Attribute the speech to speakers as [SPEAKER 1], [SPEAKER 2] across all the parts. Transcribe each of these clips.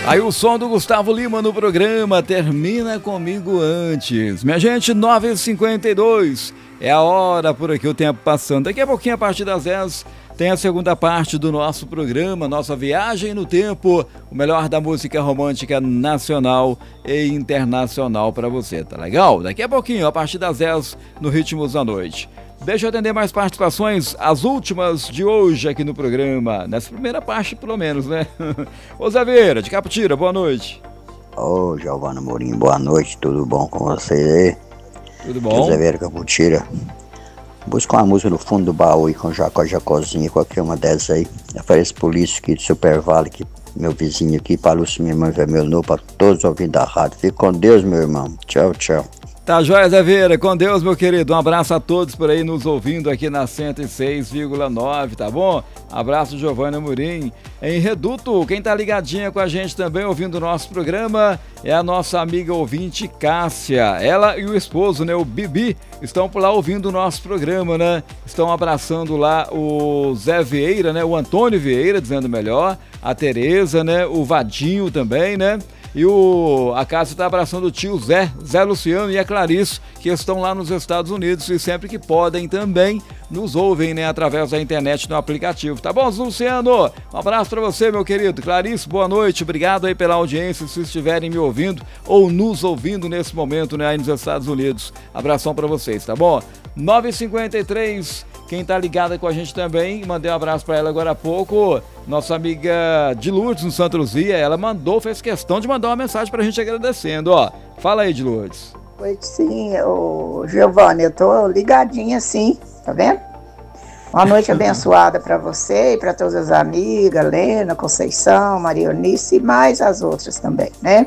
[SPEAKER 1] Aí o som do Gustavo Lima no programa Termina Comigo Antes. Minha gente, 9h52. É a hora por aqui, o tempo passando. Daqui a pouquinho, a partir das 10, tem a segunda parte do nosso programa, nossa viagem no tempo. O melhor da música romântica nacional e internacional para você, tá legal? Daqui a pouquinho, a partir das 10, no Ritmos da Noite. Deixa eu atender mais participações, as últimas de hoje aqui no programa. Nessa primeira parte, pelo menos, né? Ô Zé Vieira, de Caputira, boa noite.
[SPEAKER 2] Ô, Giovana Mourinho, boa noite, tudo bom com vocês aí?
[SPEAKER 1] Tudo bom?
[SPEAKER 2] Zé Vieira, Caputira. Busca uma música no fundo do baú aí com Jacó Jacozinho, qualquer uma dessas aí. Aparece polícia aqui de Super Vale, que meu vizinho aqui, para Lúcio, minha mãe, meu novo, para todos ouvindo da rádio. Fique com Deus, meu irmão. Tchau, tchau.
[SPEAKER 1] Tá joia, Zé Vieira, com Deus, meu querido. Um abraço a todos por aí nos ouvindo aqui na 106,9, tá bom? Abraço, Giovana Murim. Em Reduto, quem tá ligadinha com a gente também ouvindo o nosso programa é a nossa amiga ouvinte Cássia. Ela e o esposo, né, o Bibi, estão por lá ouvindo o nosso programa, né? Estão abraçando lá o Zé Vieira, né? O Antônio Vieira, dizendo melhor. A Tereza, né? O Vadinho também, né? E a Cássia está abraçando o tio Zé Luciano e a Clarice, que estão lá nos Estados Unidos e sempre que podem também nos ouvem, né, através da internet no aplicativo. Tá bom, Luciano? Um abraço para você, meu querido. Clarice, boa noite. Obrigado aí pela audiência, se estiverem me ouvindo ou nos ouvindo nesse momento, né, aí nos Estados Unidos. Abração para vocês, tá bom? 9h53. Quem tá ligada com a gente também, mandei um abraço para ela agora há pouco, nossa amiga de Lourdes, no Santa Luzia, ela fez questão de mandar uma mensagem pra gente agradecendo, ó. Fala aí, de Lourdes.
[SPEAKER 3] Oi, sim, Giovana, eu tô ligadinha sim, tá vendo? Uma noite abençoada para você e para todas as amigas, Lena, Conceição, Maria Eunice e mais as outras também, né?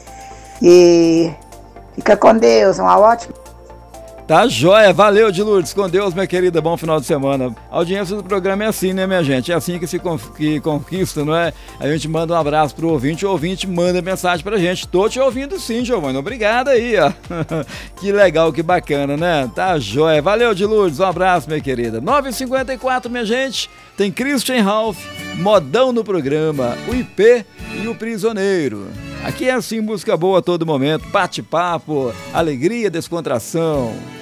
[SPEAKER 3] E fica com Deus, uma ótima...
[SPEAKER 1] Tá joia, valeu, de Lourdes, com Deus, minha querida, bom final de semana. A audiência do programa é assim, né, minha gente? É assim que se conquista, não é? A gente manda um abraço pro ouvinte, o ouvinte manda mensagem pra gente. Tô te ouvindo sim, Giovana, obrigado aí, ó. Que legal, que bacana, né? Tá joia, valeu, de Lourdes, um abraço, minha querida. 9h54, minha gente, tem Christian Ralph, modão no programa, o IP e o Prisioneiro. Aqui é assim, música boa a todo momento, bate-papo, alegria, descontração.